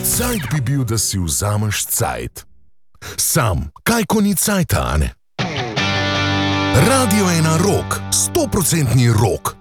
Cajt bi bil, da si vzameš cajt. Sam, kaj ko ni cajta, a ne? Radio 1 Rock, 100% rock.